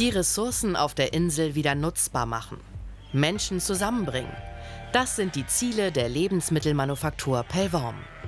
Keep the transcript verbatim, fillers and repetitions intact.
Die Ressourcen auf der Insel wieder nutzbar machen. Menschen zusammenbringen. Das sind die Ziele der Lebensmittelmanufaktur Pellworm.